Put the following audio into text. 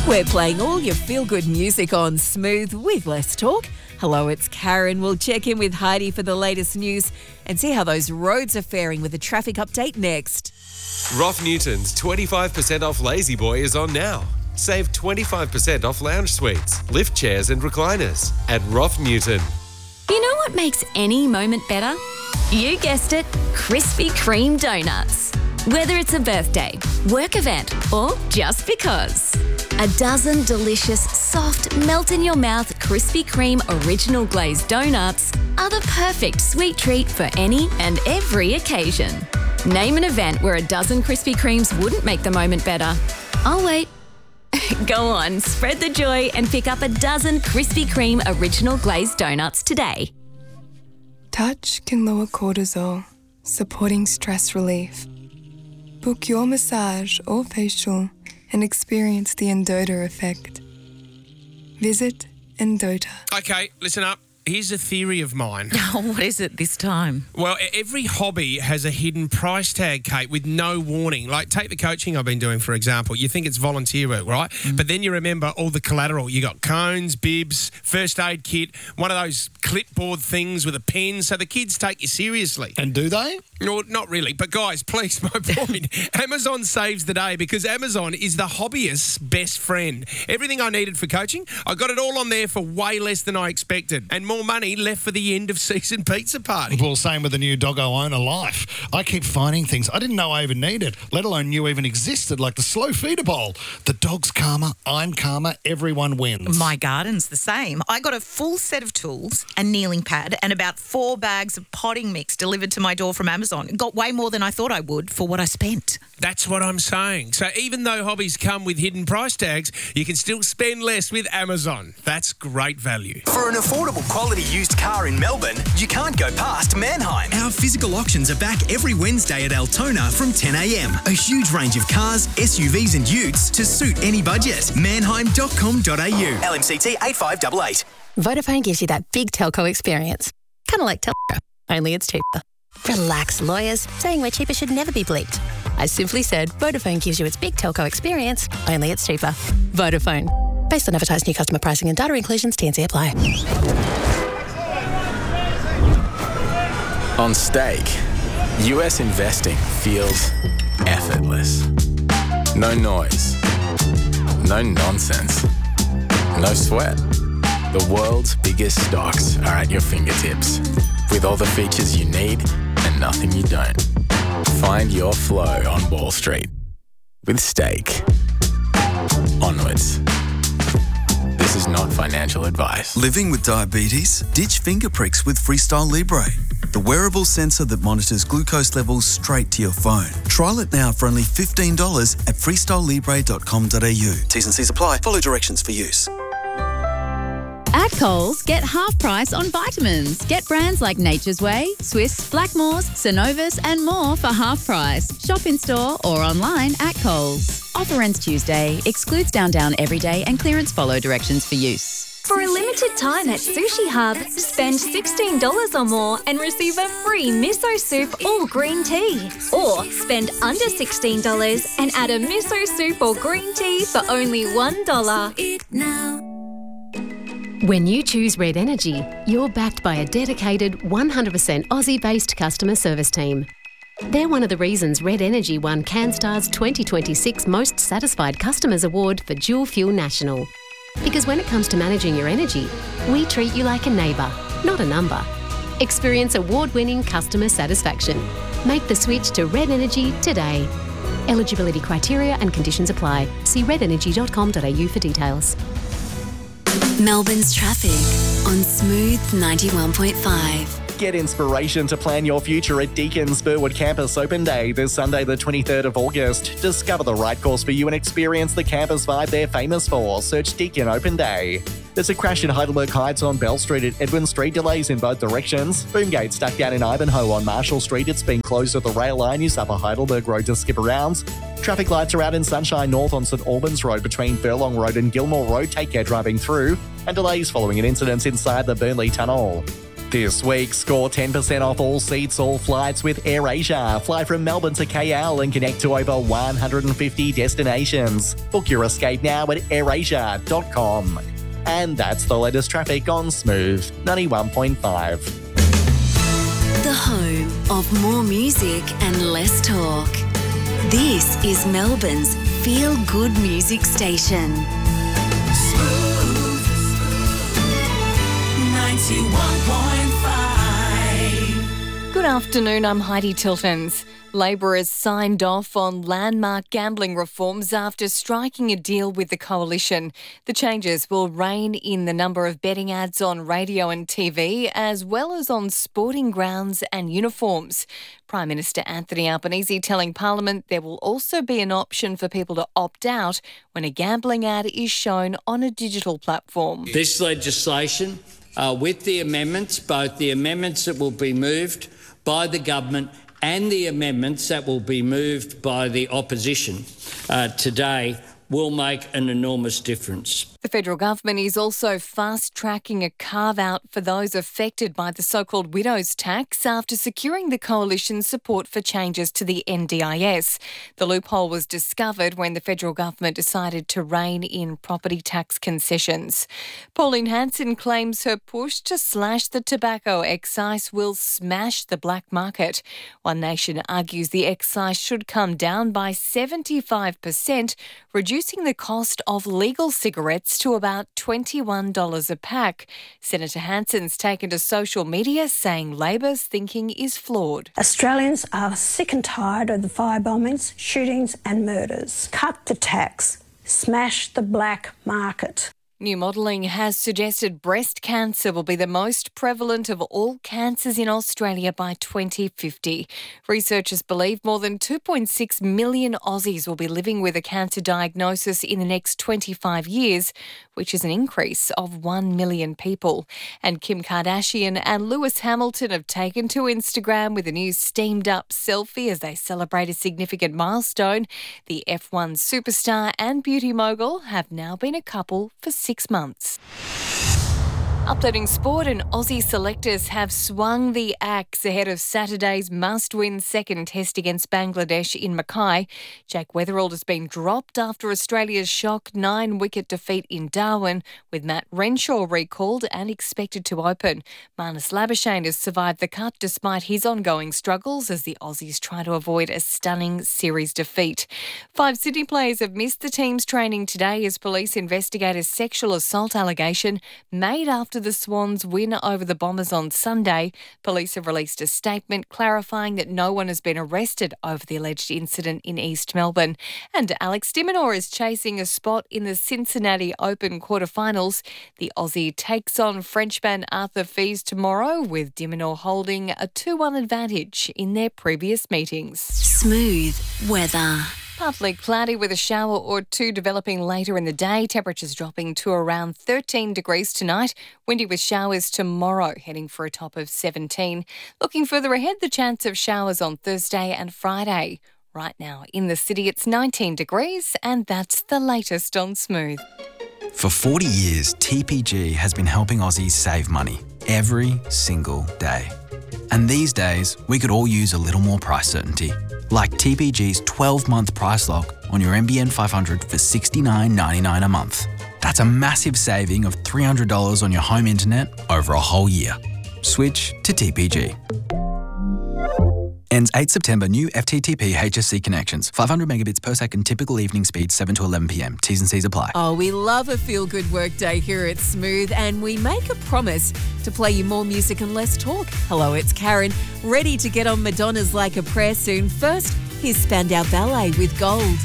We're playing all your feel-good music on Smooth with Less Talk. Hello, it's Karen. We'll check in with Heidi for the latest news and see how those roads are faring with a traffic update next. Roth Newton's 25% off Lazy Boy is on now. Save 25% off lounge suites, lift chairs and recliners at Roth Newton. You know what makes any moment better? You guessed it, Krispy Kreme donuts. Whether it's a birthday, work event, or just because. A dozen delicious, soft, melt-in-your-mouth Krispy Kreme original glazed donuts are the perfect sweet treat for any and every occasion. Name an event where a dozen Krispy Kremes wouldn't make the moment better. I'll wait. Go on, spread the joy and pick up a dozen Krispy Kreme original glazed donuts today. Touch can lower cortisol, supporting stress relief. Book your massage or facial and experience the Endota effect. Visit Endota. Okay, listen up. Here's a theory of mine. Oh, what is it this time? Well, every hobby has a hidden price tag, Kate, with no warning. Like, take the coaching I've been doing, for example. You think it's volunteer work, right? But then you remember all the collateral. You got cones, bibs, first aid kit, one of those clipboard things with a pen, so the kids take you seriously. And do they? No, not really. But guys, please, my point. Amazon saves the day because Amazon is the hobbyist's best friend. Everything I needed for coaching, I got it all on there for way less than I expected. And more money left for the end of season pizza party. Well, same with the new Doggo Owner Life. I keep finding things I didn't know I even needed, let alone knew even existed, like the slow feeder bowl. The dog's calmer, I'm calmer, everyone wins. My garden's the same. I got a full set of tools, a kneeling pad, and about 4 bags of potting mix delivered to my door from Amazon. Got way more than I thought I would for what I spent. That's what I'm saying. So even though hobbies come with hidden price tags, you can still spend less with Amazon. That's great value. For an affordable quality used car in Melbourne, you can't go past Mannheim. Our physical auctions are back every Wednesday at Altona from 10 a.m. A huge range of cars, SUVs and utes to suit any budget. Mannheim.com.au. LMCT 8588. Vodafone gives you that big telco experience. Kind of like Telstra, only it's cheaper. Relax, lawyers. Saying we're cheaper should never be bleeped. I simply said Vodafone gives you its big telco experience, only it's cheaper. Vodafone. Based on advertised new customer pricing and data inclusions, T&C apply. On Stake, US investing feels effortless. No noise. No nonsense. No sweat. The world's biggest stocks are at your fingertips, with all the features you need and nothing you don't. Find your flow on Wall Street with Stake. Onwards. This is not financial advice. Living with diabetes? Ditch finger pricks with Freestyle Libre, the wearable sensor that monitors glucose levels straight to your phone. Trial it now for only $15 at freestylelibre.com.au. T's and C's apply. Follow directions for use. At Coles, get half price on vitamins. Get brands like Nature's Way, Swiss, Blackmores, Synovus and more for half price. Shop in store or online at Coles. Offer ends Tuesday. Excludes Down Everyday and clearance follow directions for use. For a limited time at Sushi Hub, spend $16 or more and receive a free miso soup or green tea. Or spend under $16 and add a miso soup or green tea for only $1. When you choose Red Energy, you're backed by a dedicated 100% Aussie-based customer service team. They're one of the reasons Red Energy won CanStar's 2026 Most Satisfied Customers Award for Dual Fuel National. Because when it comes to managing your energy, we treat you like a neighbour, not a number. Experience award-winning customer satisfaction. Make the switch to Red Energy today. Eligibility criteria and conditions apply. See redenergy.com.au for details. Melbourne's traffic on Smooth 91.5. Get inspiration to plan your future at Deacon's Burwood Campus Open Day this Sunday the 23rd of August. Discover the right course for you and experience the campus vibe they're famous for. Search Deakin Open Day. There's a crash in Heidelberg Heights on Bell Street at Edwin Street. Delays in both directions. Boomgate stuck down in Ivanhoe on Marshall Street. It's been closed at the rail line. Use Upper Heidelberg Road to skip around. Traffic lights are out in Sunshine North on St Albans Road between Furlong Road and Gilmore Road. Take care driving through. And delays following an incident inside the Burnley Tunnel. This week, score 10% off all seats, all flights with AirAsia. Fly from Melbourne to KL and connect to over 150 destinations. Book your escape now at airasia.com. And that's the latest traffic on Smooth 91.5. The home of more music and less talk. This is Melbourne's feel-good music station. Smooth 91.5. Good afternoon, I'm Heidi Tiltons. Labor has signed off on landmark gambling reforms after striking a deal with the coalition. The changes will rein in the number of betting ads on radio and TV, as well as on sporting grounds and uniforms. Prime Minister Anthony Albanese telling Parliament there will also be an option for people to opt out when a gambling ad is shown on a digital platform. This legislation, with the amendments, both the amendments that will be moved by the government and the amendments that will be moved by the opposition today, will make an enormous difference. The federal government is also fast-tracking a carve-out for those affected by the so-called widow's tax after securing the coalition's support for changes to the NDIS. The loophole was discovered when the federal government decided to rein in property tax concessions. Pauline Hanson claims her push to slash the tobacco excise will smash the black market. One Nation argues the excise should come down by 75%, reducing the cost of legal cigarettes to about $21 a pack. Senator Hanson's taken to social media saying Labor's thinking is flawed. Australians are sick and tired of the fire bombings, shootings and murders. Cut the tax. Smash the black market. New modelling has suggested breast cancer will be the most prevalent of all cancers in Australia by 2050. Researchers believe more than 2.6 million Aussies will be living with a cancer diagnosis in the next 25 years, which is an increase of 1 million people. And Kim Kardashian and Lewis Hamilton have taken to Instagram with a new steamed-up selfie as they celebrate a significant milestone. The F1 superstar and beauty mogul have now been a couple for 6 months. Updating sport, and Aussie selectors have swung the axe ahead of Saturday's must-win second test against Bangladesh in Mackay. Jake Weatherald has been dropped after Australia's shock 9-wicket defeat in Darwin, with Matt Renshaw recalled and expected to open. Marnus Labuschagne has survived the cut despite his ongoing struggles as the Aussies try to avoid a stunning series defeat. 5 Sydney players have missed the team's training today as police investigate a sexual assault allegation made after the Swans' win over the Bombers on Sunday. Police have released a statement clarifying that no one has been arrested over the alleged incident in East Melbourne. And Alex de Minaur is chasing a spot in the Cincinnati Open quarterfinals. The Aussie takes on Frenchman Arthur Fils tomorrow, with de Minaur holding a 2-1 advantage in their previous meetings. Smooth weather. Partly cloudy with a shower or two developing later in the day. Temperatures dropping to around 13 degrees tonight. Windy with showers tomorrow, heading for a top of 17. Looking further ahead, the chance of showers on Thursday and Friday. Right now in the city, it's 19 degrees, and that's the latest on Smooth. For 40 years, TPG has been helping Aussies save money every single day. And these days, we could all use a little more price certainty. Like TPG's 12-month price lock on your NBN 500 for $69.99 a month. That's a massive saving of $300 on your home internet over a whole year. Switch to TPG. Ends 8 September. New FTTP HSC connections. 500 megabits per second. Typical evening speed 7 to 11 p.m. T's and C's apply. Oh, we love a feel-good work day here at Smooth, and we make a promise to play you more music and less talk. Hello, it's Karen, ready to get on Madonna's Like a Prayer soon. First, here's Spandau Ballet with Gold.